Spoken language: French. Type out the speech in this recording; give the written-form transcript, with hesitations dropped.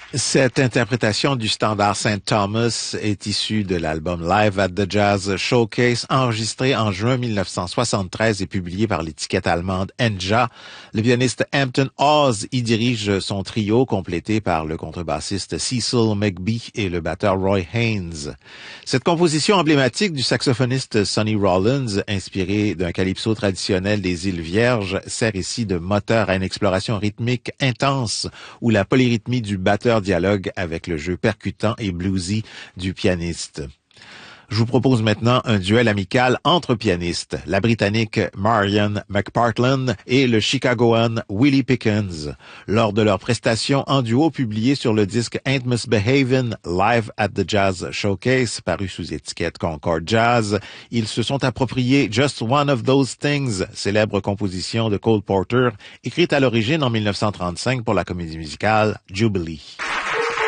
Cette interprétation du standard St. Thomas est issue de l'album Live at the Jazz Showcase, enregistré en juin 1973 et publié par l'étiquette allemande Enja. Le pianiste Hampton Hawes y dirige son trio, complété par le contrebassiste Cecil McBee et le batteur Roy Haynes. Cette composition emblématique du saxophoniste Sonny Rollins, inspirée d'un calypso traditionnel des îles Vierges, sert ici de moteur à une exploration rythmique intense où la polyrythmie du batteur dialogue avec le jeu percutant et bluesy du pianiste. Je vous propose maintenant un duel amical entre pianistes, la Britannique Marian McPartland et le Chicagoan Willie Pickens. Lors de leur prestation en duo publiée sur le disque Ain't Misbehavin' Live at the Jazz Showcase, paru sous étiquette Concord Jazz, ils se sont appropriés Just One of Those Things, célèbre composition de Cole Porter, écrite à l'origine en 1935 pour la comédie musicale Jubilee.